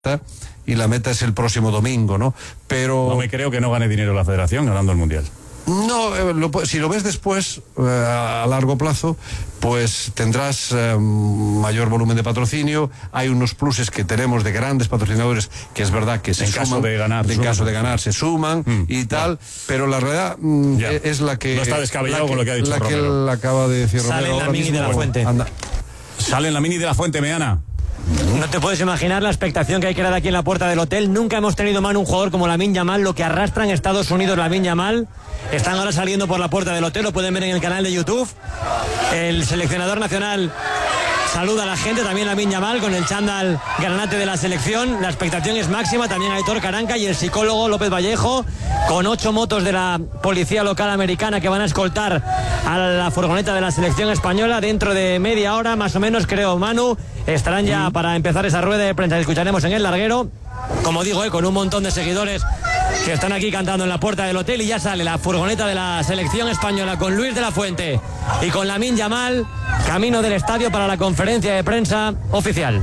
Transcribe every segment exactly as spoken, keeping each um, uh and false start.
y la meta es el próximo domingo, ¿no? Pero no me creo que no gane dinero la Federación ganando el Mundial. No, eh, lo, si lo ves después, eh, a largo plazo, pues tendrás eh, mayor volumen de patrocinio. Hay unos pluses que tenemos de grandes patrocinadores que es verdad que se en suman. Caso de ganar, en suman. caso de ganar se suman mm, y tal, ya. Pero la realidad mm, es la que... No está descabellado con lo que ha dicho La Romero. que él acaba de decir Romero. Sale en la mini mismo, de la bueno, Fuente. Anda. Sale en la mini de la Fuente, Meana. No te puedes imaginar la expectación que hay creada aquí en la puerta del hotel. Nunca hemos tenido, Manu, un jugador como Lamine Yamal, lo que arrastra en Estados Unidos Lamine Yamal. Están ahora saliendo por la puerta del hotel, lo pueden ver en el canal de YouTube. El seleccionador nacional saluda a la gente, también Lamine Yamal con el chándal granate de la selección. La expectación es máxima, también Aitor Caranca y el psicólogo López Vallejo, con ocho motos de la policía local americana que van a escoltar a la furgoneta de la selección española. Dentro de media hora, más o menos, creo, Manu, estarán ya mm. para empezar esa rueda de prensa que escucharemos en el larguero. Como digo, eh, con un montón de seguidores que están aquí cantando en la puerta del hotel, y ya sale la furgoneta de la selección española con Luis de la Fuente y con Lamine Yamal, camino del estadio para la conferencia de prensa oficial.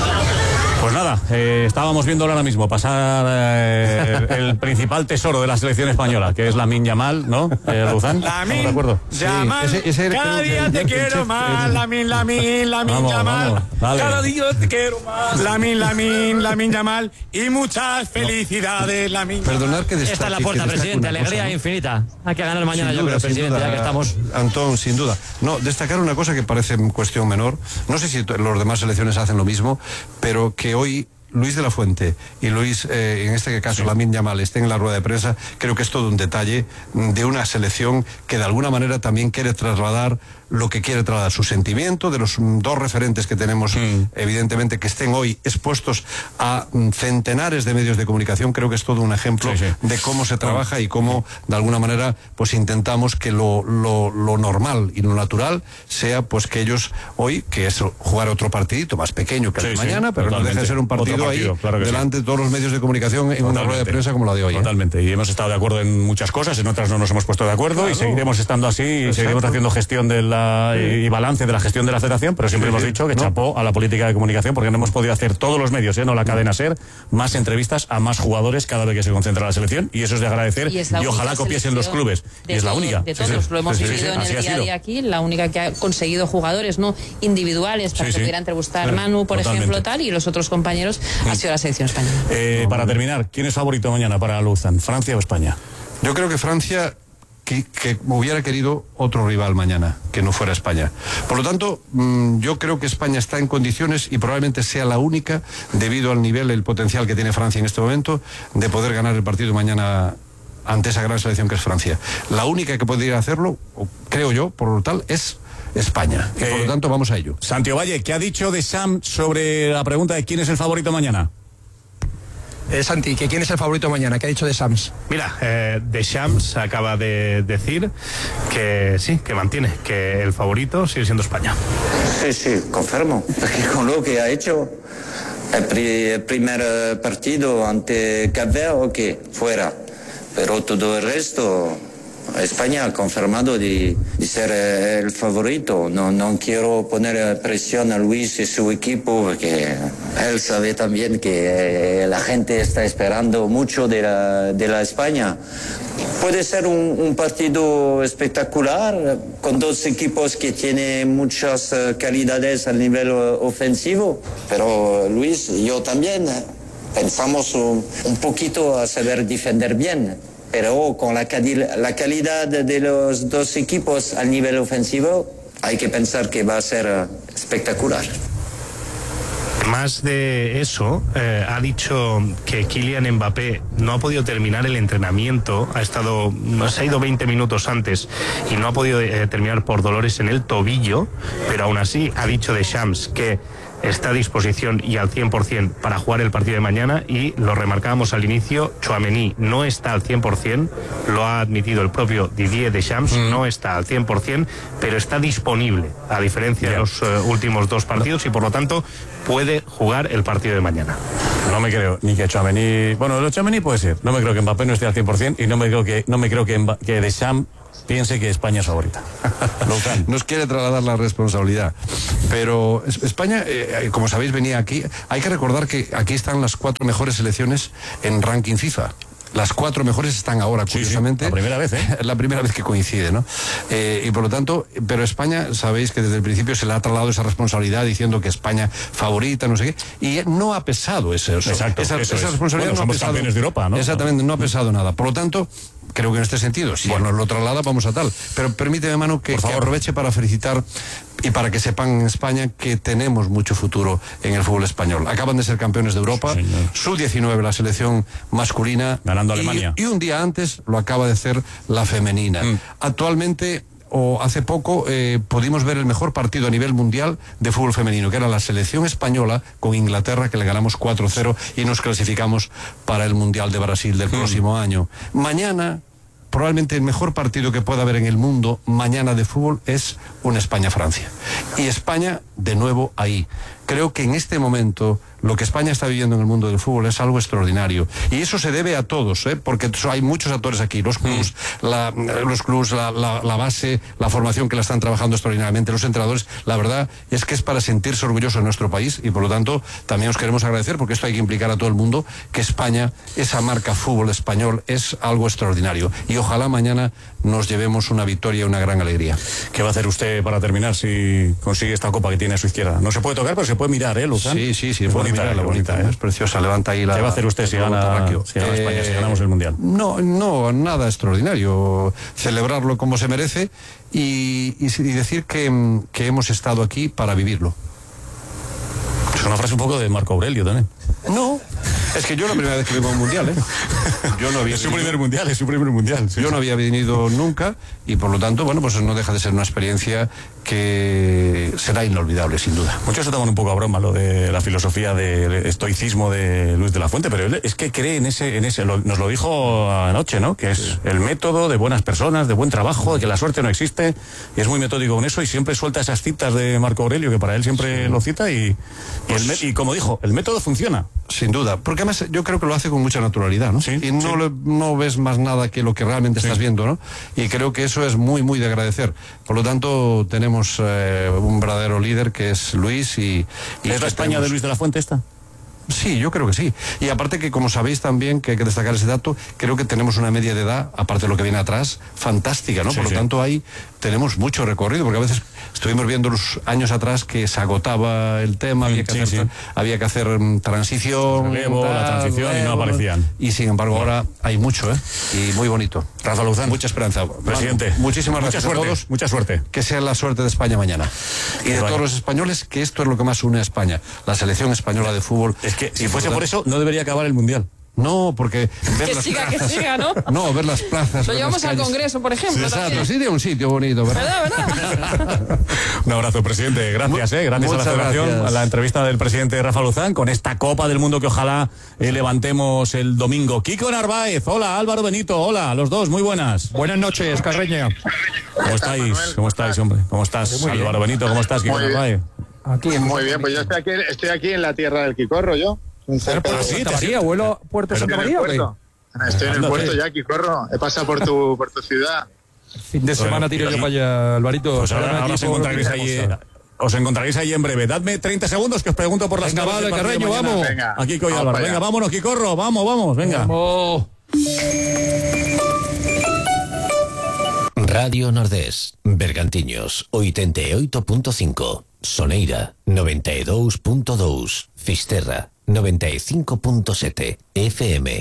Pues nada, eh, estábamos viéndolo ahora mismo pasar eh, el, el principal tesoro de la selección española, que es Lamine Yamal, ¿no? Eh, Luzán, Lamine Yamal, sí, ese, ese cada día te quiero más, Lamine, Lamine, Lamine Yamal, cada día te quiero más, Lamine, Lamine, Lamine Yamal, y muchas felicidades, Lamine. Perdonar que destaque. Esta es la puerta, presidente, alegría cosa, ¿no? infinita. Hay que ganar mañana, sin yo duda, creo, presidente, duda, ya que estamos... Antón, sin duda. No, destacar una cosa que parece cuestión menor, no sé si los demás selecciones hacen lo mismo, pero que hoy Luis de la Fuente y Luis, eh, en este caso sí. Lamine Yamal, estén en la rueda de prensa, creo que es todo un detalle de una selección que de alguna manera también quiere trasladar lo que quiere trasladar, su sentimiento de los dos referentes que tenemos, mm. evidentemente, que estén hoy expuestos a centenares de medios de comunicación. Creo que es todo un ejemplo sí, sí. de cómo se trabaja y cómo, de alguna manera, pues intentamos que lo, lo, lo normal y lo natural sea, pues que ellos hoy, que es jugar otro partidito más pequeño que el sí, de mañana, sí, pero totalmente. No deja de ser un partido, partido ahí, claro delante sí. de todos los medios de comunicación en totalmente. Una rueda de prensa como la de hoy. Totalmente, ¿eh? Y hemos estado de acuerdo en muchas cosas, en otras no nos hemos puesto de acuerdo, claro. Y seguiremos estando así, y seguiremos haciendo gestión de la y, y balance de la gestión de la Federación, pero siempre sí, hemos dicho que no. chapó a la política de comunicación, porque no hemos podido hacer todos los medios, ¿eh? No la cadena SER, más entrevistas a más jugadores cada vez que se concentra la selección, y eso es de agradecer, y, y ojalá copiesen los clubes, y es la única. De todos, sí, sí. lo hemos sí, vivido sí, sí, en el día a día aquí, la única que ha conseguido jugadores no individuales para sí, que sí. pudiera entrevistar Manu, por Totalmente. ejemplo, tal, y los otros compañeros, sí. ha sido la selección española. Eh, para terminar, ¿quién es favorito mañana para Luzán, Francia o España? Yo creo que Francia... Que, que hubiera querido otro rival mañana, que no fuera España. Por lo tanto, mmm, yo creo que España está en condiciones, y probablemente sea la única, debido al nivel, el potencial que tiene Francia en este momento, de poder ganar el partido mañana ante esa gran selección que es Francia. La única que podría hacerlo, creo yo, por lo tal, es España. Y eh, por lo tanto, vamos a ello. Santiago Valle, ¿qué ha dicho Deschamps sobre la pregunta de quién es el favorito mañana? Eh, Santi, ¿que ¿quién es el favorito mañana? ¿Qué ha dicho Deschamps? Mira, eh, Deschamps acaba de decir que sí, que mantiene, que el favorito sigue siendo España. Sí, sí, confirmo, porque con lo que ha hecho el, pri el primer partido ante Cabo, ok, fuera, pero todo el resto... España ha confirmado de, de ser el favorito. No, no quiero poner presión a Luis y su equipo, porque él sabe también que la gente está esperando mucho de la, de la España. Puede ser un, un partido espectacular, con dos equipos que tienen muchas calidades a nivel ofensivo, pero Luis y yo también pensamos un, un poquito a saber defender bien. Pero con la, la calidad de los dos equipos al nivel ofensivo, hay que pensar que va a ser espectacular. Más de eso, eh, ha dicho que Kylian Mbappé no ha podido terminar el entrenamiento, ha estado, se ha ido veinte minutos antes y no ha podido eh, terminar por dolores en el tobillo, pero aún así ha dicho Deschamps que está a disposición y al cien por cien para jugar el partido de mañana, y lo remarcábamos al inicio, Tchouaméni no está al cien por cien, lo ha admitido el propio Didier Deschamps, mm. no está al cien por cien, pero está disponible, a diferencia Bien. de los uh, últimos dos partidos, y por lo tanto puede jugar el partido de mañana. No me creo ni que Tchouaméni, bueno, lo Tchouaméni puede ser, no me creo que Mbappé no esté al cien por cien, y no me creo que, no me creo que, que Deschamps piense que España es favorita. Nos quiere trasladar la responsabilidad. Pero España, eh, como sabéis, venía aquí. Hay que recordar que aquí están las cuatro mejores selecciones en ranking FIFA. Las cuatro mejores están ahora, curiosamente. Sí, sí, la primera vez, ¿eh? La primera vez que coincide, ¿no? Eh, y por lo tanto, pero España, sabéis que desde el principio se le ha trasladado esa responsabilidad diciendo que España favorita, no sé qué, y no ha pesado ese, eso, Exacto, esa, eso esa es. responsabilidad. Bueno, no somos ha pesado, campeones de Europa, ¿no? Exactamente, no ha pesado nada. Por lo tanto, creo que en este sentido, si bueno. nos lo traslada, vamos a tal. Pero permíteme, Manu, que, que aproveche para felicitar y para que sepan en España que tenemos mucho futuro en el fútbol español. Acaban de ser campeones de Europa, sí, sub diecinueve la selección masculina. Ganando a y, Alemania. Y un día antes lo acaba de hacer la femenina. Mm. Actualmente, o hace poco, eh, pudimos ver el mejor partido a nivel mundial de fútbol femenino, que era la selección española con Inglaterra, que le ganamos cuatro cero y nos clasificamos para el Mundial de Brasil del mm. próximo año. Mañana, probablemente el mejor partido que pueda haber en el mundo mañana de fútbol es un España-Francia. Y España, de nuevo, ahí. Creo que en este momento lo que España está viviendo en el mundo del fútbol es algo extraordinario. Y eso se debe a todos, ¿eh? Porque hay muchos actores aquí, los clubs, mm. la, los clubs, la, la, la base, la formación que la están trabajando extraordinariamente, los entrenadores. La verdad es que es para sentirse orgulloso de nuestro país y por lo tanto también os queremos agradecer, porque esto hay que implicar a todo el mundo, que España, esa marca fútbol español, es algo extraordinario. Y ojalá mañana nos llevemos una victoria y una gran alegría. ¿Qué va a hacer usted para terminar si consigue esta copa que tiene a su izquierda? No se puede tocar, pero se puede mirar, ¿eh, Luzán? Sí, sí, sí, es bonita, bonita, bonita, ¿eh? Es preciosa, levanta ahí la... ¿Qué va a hacer usted si gana, si gana eh, España, si ganamos el Mundial? No, no, nada extraordinario. Celebrarlo como se merece y, y, y decir que, que hemos estado aquí para vivirlo. Es una frase un poco de Marco Aurelio también. No, es que yo la primera vez que vengo a un mundial, ¿eh? Yo no había es su venido, primer mundial, es su primer mundial. Sí, yo sí. no había venido nunca y por lo tanto, bueno, pues no deja de ser una experiencia que será inolvidable, sin duda. Muchos se toman un poco a broma lo de la filosofía del estoicismo de Luis de la Fuente, pero él es que cree en ese, en ese, lo, nos lo dijo anoche, ¿no? Que es sí. el método de buenas personas, de buen trabajo, de que la suerte no existe, y es muy metódico con eso y siempre suelta esas citas de Marco Aurelio, que para él siempre sí. lo cita y, y, pues, el, y como dijo, el método funciona. Sin duda, porque además yo creo que lo hace con mucha naturalidad, ¿no? Sí, y no, sí. le, no ves más nada que lo que realmente sí. estás viendo, ¿no? Y creo que eso es muy, muy de agradecer. Por lo tanto, tenemos eh, un verdadero líder que es Luis y... y ¿Es la España tenemos... de Luis de la Fuente esta? Sí, yo creo que sí. Y aparte que, como sabéis también, que hay que destacar ese dato, creo que tenemos una media de edad, aparte de lo que viene atrás, fantástica, ¿no? Sí, Por lo sí. tanto, ahí tenemos mucho recorrido, porque a veces estuvimos viendo los años atrás que se agotaba el tema, sí, había, que sí, hacer, sí. había que hacer um, transición, relevo, tal, la transición relevo, y no aparecían. Y sin embargo ahora hay mucho, ¿eh? Y muy bonito. Rafa Luzán. Mucha esperanza. Presidente. Muchísimas mucha gracias suerte, a todos. Mucha suerte. Que sea la suerte de España mañana. Y de todos los españoles, que esto es lo que más une a España. La selección española de fútbol. Es que si fuese por eso, no debería acabar el Mundial. No, porque ver que las siga, plazas, que siga, ¿no? No, ver las plazas. Lo llevamos al Congreso, por ejemplo. Sí, exacto, sí, de un sitio bonito, ¿verdad? ¿Verdad, verdad? Un abrazo, presidente. Gracias, eh. Gracias Muchas a la Federación, gracias. a la entrevista del presidente Rafa Luzán con esta Copa del Mundo que ojalá eh, levantemos el domingo. Kiko Narváez, hola, Álvaro Benito, hola, los dos, muy buenas. Buenas noches, Carreño. ¿Cómo estáis? ¿Cómo estáis, hombre? ¿Cómo estás, Álvaro Benito? ¿Cómo estás, Kiko Narváez? Aquí, muy bien, pues yo estoy aquí, estoy aquí en la tierra del Quicorro, yo. ¿Puerto sí, Santa María? ¿Vuelo a Puerto Santa María? Estoy en el puerto ya, Quicorro. He pasado por tu, por tu ciudad. Fin de semana tiro yo para allá, Alvarito. Pues ahora, ahora os encontraréis ahí. Os encontraréis ahí en breve. Dadme treinta segundos que os pregunto por las venga, vale, Carreño, vamos. Venga, aquí Kiko y Álvaro. Venga, vámonos, Quicorro. Vamos, vamos, venga. Vamos. Radio Nordés, Bergantiños, oitenta e oito punto cinco, Soneira, noventa e dous punto dous, Fisterra, noventa e cinco punto sete, F M.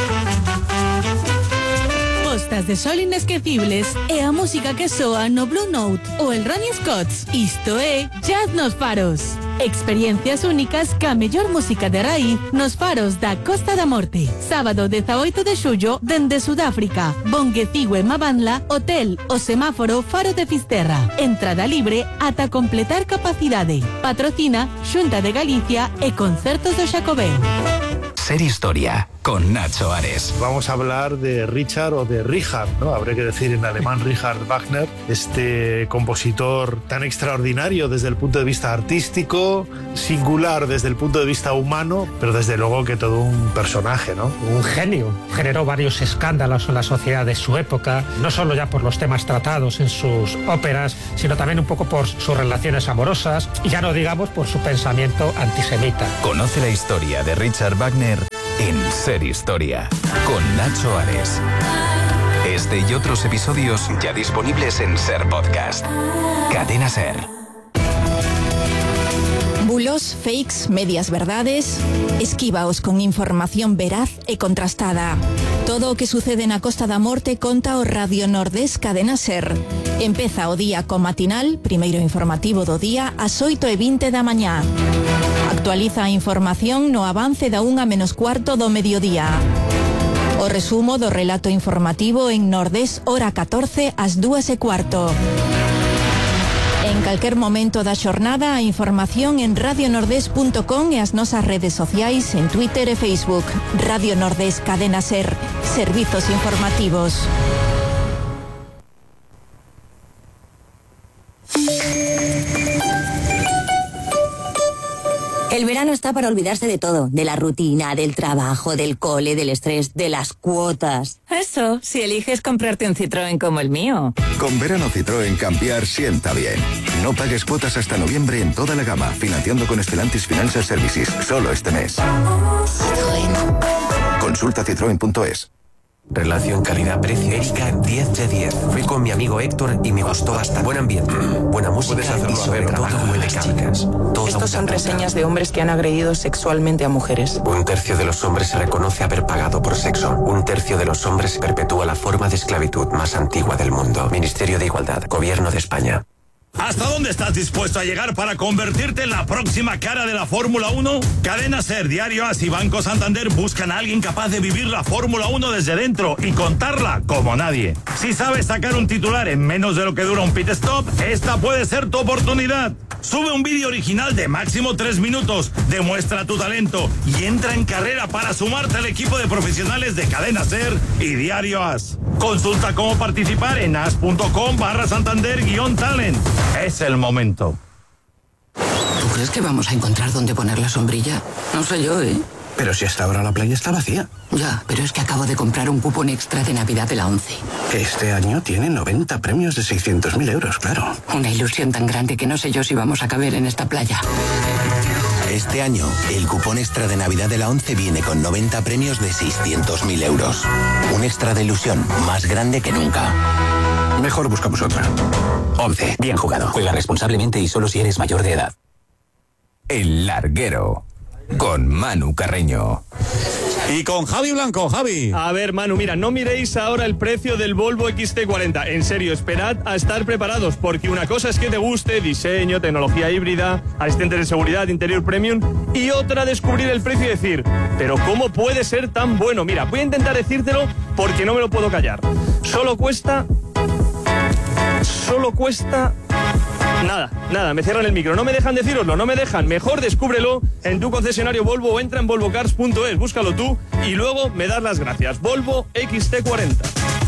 Postas de sol inesquecibles e a música que soa no Blue Note ou el Ronnie Scott's. Isto é Jazz nos Faros. Experiencias únicas ca mellor música de raíz nos faros da Costa da Morte. Sábado dezaoito de xullo dende Sudáfrica. Bonguecigue Mabanla, Hotel O Semáforo Faro de Fisterra. Entrada libre ata completar capacidade. Patrocina Xunta de Galicia e Concertos do Xacobeo. Ser Historia, con Nacho Ares. Vamos a hablar de Richard o de Richard, ¿no? Habría que decir en alemán Richard Wagner, este compositor tan extraordinario desde el punto de vista artístico, singular desde el punto de vista humano, pero desde luego que todo un personaje, ¿no? Un genio. Generó varios escándalos en la sociedad de su época, no solo ya por los temas tratados en sus óperas, sino también un poco por sus relaciones amorosas y ya no digamos por su pensamiento antisemita. Conoce la historia de Richard Wagner en Ser Historia, con Nacho Ares. Este y otros episodios ya disponibles en Ser Podcast. Cadena Ser. Bulos, fakes, medias verdades. Esquivaos con información veraz e contrastada. Todo o que sucede na Costa da Morte conta o Radio Nordés Cadena Ser. Empeza o día co matinal, primeiro informativo do día, ás oito e vinte da mañá. Actualiza a información no avance da unha menos cuarto do mediodía. O resumo do relato informativo en Nordés, hora catorce, ás dúas e cuarto. En calquer momento da xornada, a información en radio nordés punto com e as nosas redes sociais en Twitter e Facebook. Radio Nordés Cadena Ser. Servizos informativos. El verano está para olvidarse de todo, de la rutina, del trabajo, del cole, del estrés, de las cuotas. Eso, si eliges comprarte un Citroën como el mío. Con verano Citroën cambiar sienta bien. No pagues cuotas hasta noviembre en toda la gama, financiando con Stellantis Financial Services, solo este mes. Citroën. Consulta citroen punto es. Relación calidad-precio. Erika, diez de diez. Fui con mi amigo Héctor y me gustó bastante. Buen ambiente, buena música y sobre todo buenas chicas. Estos son reseñas de hombres que han agredido sexualmente a mujeres. Un tercio de los hombres se reconoce haber pagado por sexo. Un tercio de los hombres perpetúa la forma de esclavitud más antigua del mundo. Ministerio de Igualdad, Gobierno de España. ¿Hasta dónde estás dispuesto a llegar para convertirte en la próxima cara de la Fórmula uno? Cadena Ser, Diario As y Banco Santander buscan a alguien capaz de vivir la Fórmula uno desde dentro y contarla como nadie. Si sabes sacar un titular en menos de lo que dura un pit stop, esta puede ser tu oportunidad. Sube un vídeo original de máximo tres minutos, demuestra tu talento y entra en carrera para sumarte al equipo de profesionales de Cadena Ser y Diario As. Consulta cómo participar en as.com barra Santander guión talent. Es el momento. ¿Tú crees que vamos a encontrar dónde poner la sombrilla? No sé yo, ¿eh? Pero si hasta ahora la playa está vacía. Ya, pero es que acabo de comprar un cupón extra de Navidad de la ONCE. Este año tiene noventa premios de seiscientos mil euros, claro. Una ilusión tan grande que no sé yo si vamos a caber en esta playa. Este año, el cupón extra de Navidad de la ONCE viene con noventa premios de seiscientos mil euros. Un extra de ilusión más grande que nunca. Mejor buscamos otra. ONCE. Bien jugado. Juega responsablemente y solo si eres mayor de edad. El Larguero, con Manu Carreño. Y con Javi Blanco, Javi. A ver, Manu, mira, no miréis ahora el precio del Volvo equis te cuarenta. En serio, esperad a estar preparados, porque una cosa es que te guste, diseño, tecnología híbrida, asistentes de seguridad, interior premium, y otra descubrir el precio y decir, pero ¿cómo puede ser tan bueno? Mira, voy a intentar decírtelo porque no me lo puedo callar. Solo cuesta... Solo cuesta... Nada, nada, me cierran el micro, no me dejan decíroslo, no me dejan. Mejor descúbrelo en tu concesionario Volvo o entra en volvo cars punto es, búscalo tú y luego me das las gracias. Volvo equis te cuarenta.